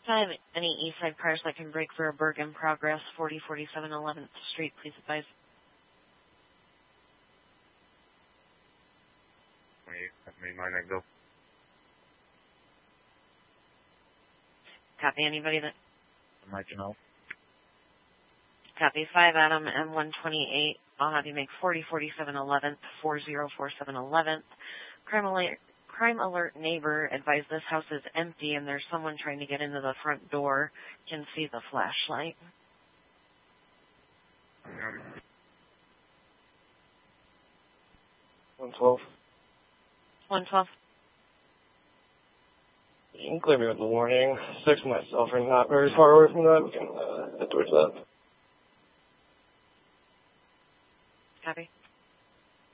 5, any Eastside cars that can break for a Berg in progress, 4047 11th Street, please advise. 28, go. Copy, anybody that... Mike and all. Copy, 5 Adam, M128. I'll have you make 4047 11th, 4047 11th. Crime alert neighbor advised this house is empty and there's someone trying to get into the front door. Can see the flashlight. 112. 112. You can clear me with the warning. 6 myself are not very far away from that. We can head towards that. Copy.